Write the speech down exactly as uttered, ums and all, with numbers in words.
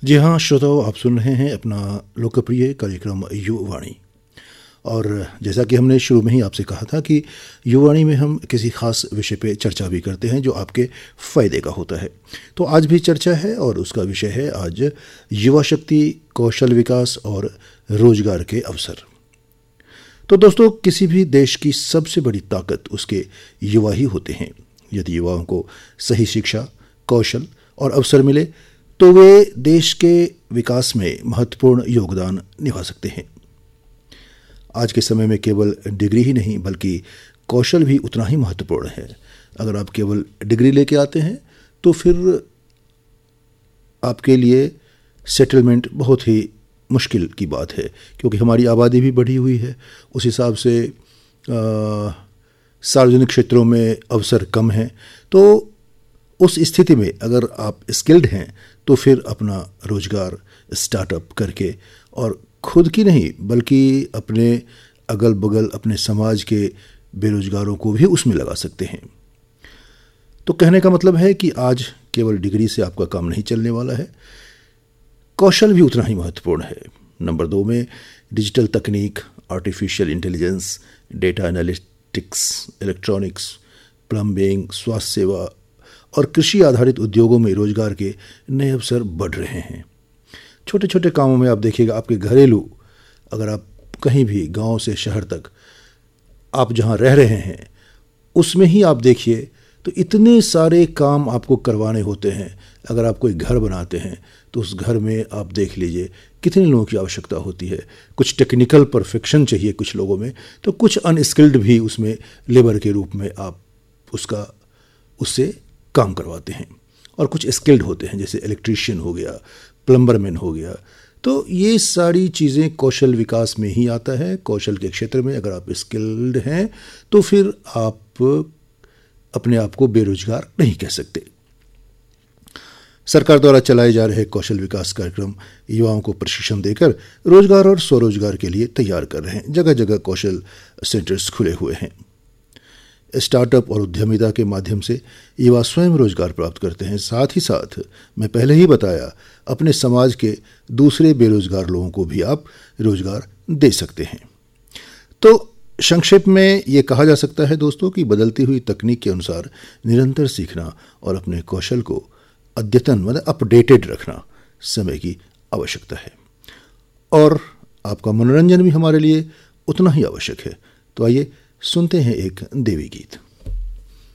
जी हाँ श्रोताओं, आप सुन रहे हैं अपना लोकप्रिय कार्यक्रम युवावाणी। और जैसा कि हमने शुरू में ही आपसे कहा था कि युवावाणी में हम किसी खास विषय पे चर्चा भी करते हैं जो आपके फ़ायदे का होता है। तो आज भी चर्चा है और उसका विषय है आज युवा शक्ति, कौशल विकास और रोजगार के अवसर। तो दोस्तों, किसी भी देश की सबसे बड़ी ताकत उसके युवा ही होते हैं। यदि युवाओं को सही शिक्षा, कौशल और अवसर मिले तो वे देश के विकास में महत्वपूर्ण योगदान निभा सकते हैं। आज के समय में केवल डिग्री ही नहीं बल्कि कौशल भी उतना ही महत्वपूर्ण है। अगर आप केवल डिग्री लेके आते हैं तो फिर आपके लिए सेटलमेंट बहुत ही मुश्किल की बात है, क्योंकि हमारी आबादी भी बढ़ी हुई है। उस हिसाब से सार्वजनिक क्षेत्रों में अवसर कम हैं। तो उस स्थिति में अगर आप स्किल्ड हैं तो फिर अपना रोजगार स्टार्टअप करके और खुद की नहीं बल्कि अपने अगल बगल अपने समाज के बेरोजगारों को भी उसमें लगा सकते हैं। तो कहने का मतलब है कि आज केवल डिग्री से आपका काम नहीं चलने वाला है, कौशल भी उतना ही महत्वपूर्ण है। नंबर दो में डिजिटल तकनीक, artificial intelligence, data analytics, electronics, plumbing, स्वास्थ्य सेवा और कृषि आधारित उद्योगों में रोजगार के नए अवसर बढ़ रहे हैं। छोटे छोटे कामों में आप देखिएगा, आपके घरेलू, अगर आप कहीं भी गांव से शहर तक आप जहां रह रहे हैं उसमें ही आप देखिए तो इतने सारे काम आपको करवाने होते हैं। अगर आप कोई घर बनाते हैं तो उस घर में आप देख लीजिए कितने लोगों की आवश्यकता होती है। कुछ टेक्निकल परफेक्शन चाहिए कुछ लोगों में, तो कुछ अनस्किल्ड भी उसमें लेबर के रूप में आप उसका उससे काम करवाते हैं। और कुछ स्किल्ड होते हैं जैसे इलेक्ट्रीशियन हो गया, प्लम्बरमैन हो गया। तो ये सारी चीज़ें कौशल विकास में ही आता है। कौशल के क्षेत्र में अगर आप स्किल्ड हैं तो फिर आप अपने आप को बेरोजगार नहीं कह सकते। सरकार द्वारा चलाए जा रहे कौशल विकास कार्यक्रम युवाओं को प्रशिक्षण देकर रोजगार और स्वरोजगार के लिए तैयार कर रहे हैं। जगह जगह कौशल सेंटर्स खुले हुए हैं। स्टार्टअप और उद्यमिता के माध्यम से युवा स्वयं रोजगार प्राप्त करते हैं। साथ ही साथ मैं पहले ही बताया, अपने समाज के दूसरे बेरोजगार लोगों को भी आप रोजगार दे सकते हैं। तो संक्षेप में ये कहा जा सकता है दोस्तों कि बदलती हुई तकनीक के अनुसार निरंतर सीखना और अपने कौशल को अद्यतन मतलब अपडेटेड रखना समय की आवश्यकता है। और आपका मनोरंजन भी हमारे लिए उतना ही आवश्यक है। तो आइए सुनते हैं एक देवी गीत।